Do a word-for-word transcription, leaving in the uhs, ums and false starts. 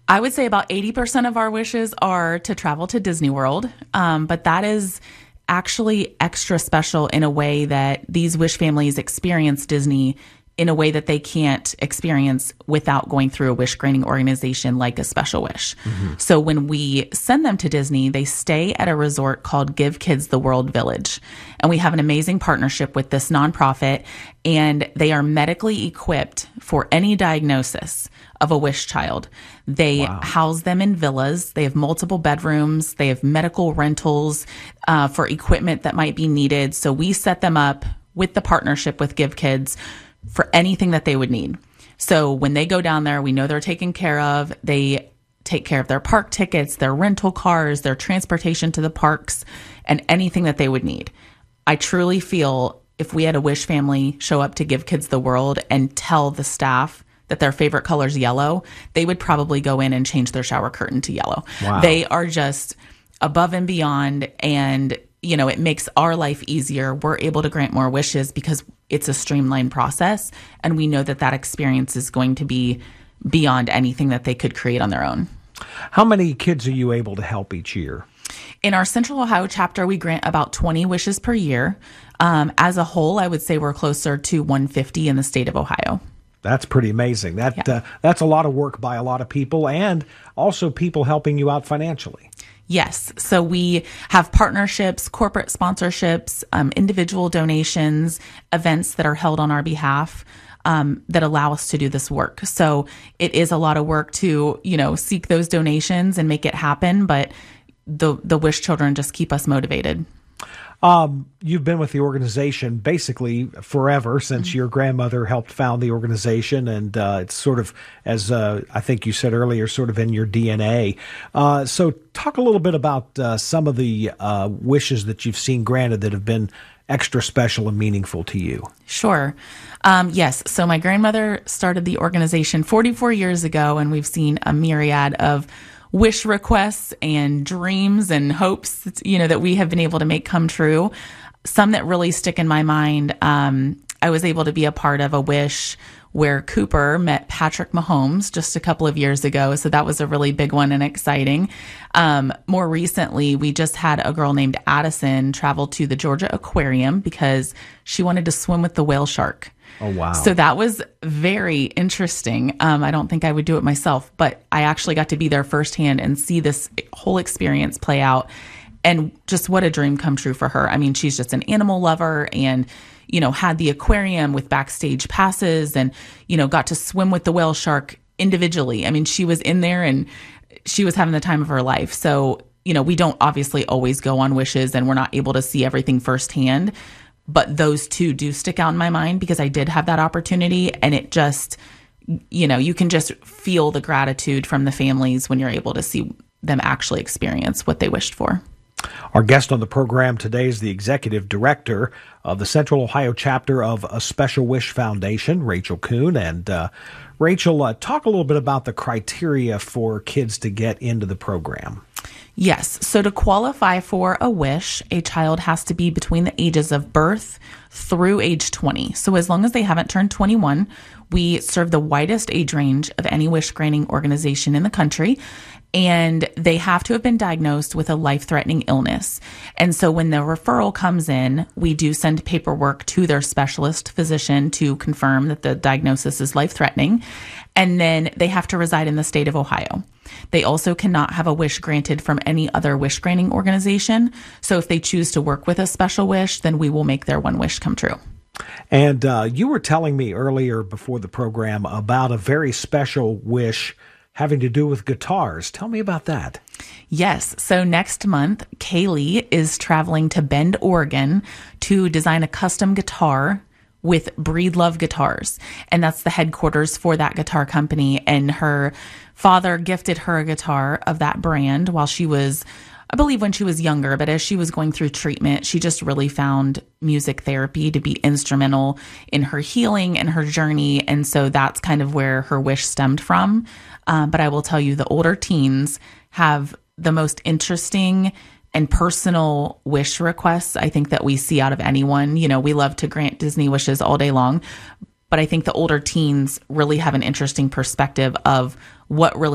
I would say about eighty percent of our wishes are to travel to Disney World, um, but that is actually extra special in a way that these wish families experience Disney in a way that they can't experience without going through a wish granting organization like a Special Wish. Mm-hmm. So when we send them to Disney, they stay at a resort called Give Kids the World Village. And we have an amazing partnership with this nonprofit, and they are medically equipped for any diagnosis of a wish child. They wow. house them in villas. They have multiple bedrooms. They have medical rentals uh, for equipment that might be needed. So we set them up with the partnership with Give Kids for anything that they would need. So when they go down there, we know they're taken care of. They take care of their park tickets, their rental cars, their transportation to the parks, and anything that they would need. I truly feel if we had a wish family show up to Give Kids the World and tell the staff that their favorite color is yellow, they would probably go in and change their shower curtain to yellow. Wow. They are just above and beyond, and you know, it makes our life easier. We're able to grant more wishes because it's a streamlined process, and we know that that experience is going to be beyond anything that they could create on their own. How many kids are you able to help each year? In our Central Ohio chapter, we grant about twenty wishes per year. Um, as a whole, I would say we're closer to one hundred fifty in the state of Ohio. That's pretty amazing. That Yeah. uh, that's a lot of work by a lot of people, and also people helping you out financially. Yes. So we have partnerships, corporate sponsorships, um, individual donations, events that are held on our behalf um, that allow us to do this work. So it is a lot of work to, you know, seek those donations and make it happen. But the the Wish Children just keep us motivated. Um, you've been with the organization basically forever, since mm-hmm. your grandmother helped found the organization, and uh, it's sort of, as uh, I think you said earlier, sort of in your D N A. Uh, so talk a little bit about uh, some of the uh, wishes that you've seen granted that have been extra special and meaningful to you. Sure. Um, yes. So my grandmother started the organization forty-four years ago, and we've seen a myriad of wish requests and dreams and hopes, you know, that we have been able to make come true. Some that really stick in my mind. Um, I was able to be a part of a wish where Cooper met Patrick Mahomes just a couple of years ago. So that was a really big one and exciting. Um, more recently, we just had a girl named Addison travel to the Georgia Aquarium because she wanted to swim with the whale shark. Oh, wow. So that was very interesting. Um, I don't think I would do it myself, but I actually got to be there firsthand and see this whole experience play out. And just what a dream come true for her. I mean, she's just an animal lover and, you know, had the aquarium with backstage passes and, you know, got to swim with the whale shark individually. I mean, she was in there and she was having the time of her life. So, you know, we don't obviously always go on wishes and we're not able to see everything firsthand. But those two do stick out in my mind because I did have that opportunity, and it just, you know, you can just feel the gratitude from the families when you're able to see them actually experience what they wished for. Our guest on the program today is the executive director of the Central Ohio chapter of A Special Wish Foundation, Rachel Kuhn. And uh, Rachel, uh, talk a little bit about the criteria for kids to get into the program. Yes. So to qualify for a wish, a child has to be between the ages of birth through age twenty. So as long as they haven't turned twenty-one, we serve the widest age range of any wish granting organization in the country. And they have to have been diagnosed with a life-threatening illness. And so when the referral comes in, we do send paperwork to their specialist physician to confirm that the diagnosis is life-threatening. And then they have to reside in the state of Ohio. They also cannot have a wish granted from any other wish granting organization. So if they choose to work with a Special Wish, then we will make their one wish come true. And uh, you were telling me earlier before the program about a very special wish having to do with guitars. Tell me about that. Yes. So next month, Kaylee is traveling to Bend, Oregon to design a custom guitar with Breedlove Guitars. And that's the headquarters for that guitar company. And her father gifted her a guitar of that brand while she was, I believe when she was younger, but as she was going through treatment, she just really found music therapy to be instrumental in her healing and her journey. And so that's kind of where her wish stemmed from. Um, but I will tell you, the older teens have the most interesting and personal wish requests, I think, that we see out of anyone. You know, we love to grant Disney wishes all day long, but I think the older teens really have an interesting perspective of what really